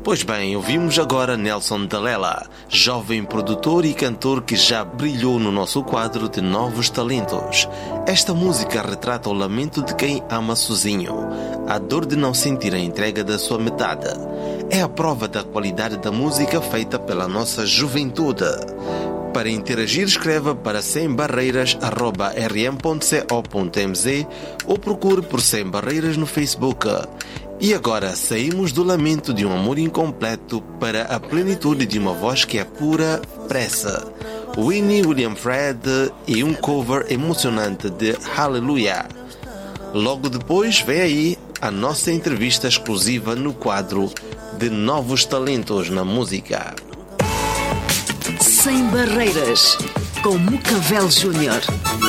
Pois bem, ouvimos agora Nelson Dalela, jovem produtor e cantor que já brilhou no nosso quadro de Novos Talentos. Esta música retrata o lamento de quem ama sozinho, a dor de não sentir a entrega da sua metade. É a prova da qualidade da música feita pela nossa juventude. Para interagir, escreva para sembarreiras@rm.co.mz ou procure por Sem Barreiras no Facebook. E agora saímos do lamento de um amor incompleto para a plenitude de uma voz que é pura pressa. Winnie William Fred e um cover emocionante de Hallelujah. Logo depois vem aí a nossa entrevista exclusiva no quadro de Novos Talentos na Música. Sem Barreiras, com Mucavel Júnior.